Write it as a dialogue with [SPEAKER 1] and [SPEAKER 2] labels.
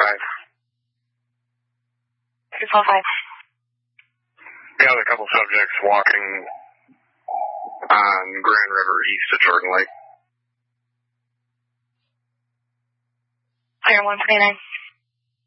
[SPEAKER 1] 245.
[SPEAKER 2] Got a couple subjects walking on Grand River east of Jordan Lake.
[SPEAKER 1] Fire 129.